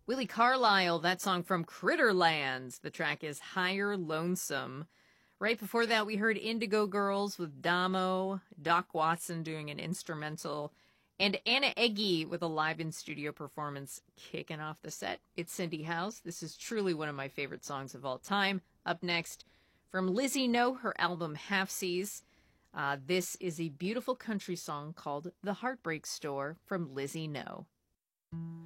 Willie Carlisle, that song from Critterlands. The track is Higher Lonesome. Right before that, we heard Indigo Girls with Damo, Doc Watson doing an instrumental, and Anna Eggy with a live in-studio performance kicking off the set. It's Cindy House. This is truly one of my favorite songs of all time. Up next, from Lizzie No, her album Half Seas. This is a beautiful country song called The Heartbreak Store from Lizzie No.